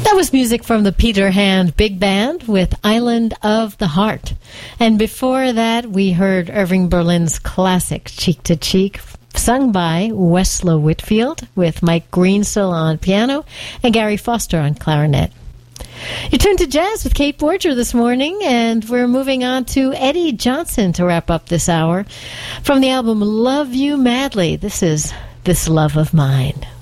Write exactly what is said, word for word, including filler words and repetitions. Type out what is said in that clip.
That was music from the Peter Hand Big Band with Island of the Heart. And before that, we heard Irving Berlin's classic Cheek to Cheek, sung by Wesla Whitfield with Mike Greensill on piano and Gary Foster on clarinet. You're tuned to Jazz with Kate Borger this morning, and we're moving on to Eddie Johnson to wrap up this hour. From the album Love You Madly, this is This Love of Mine.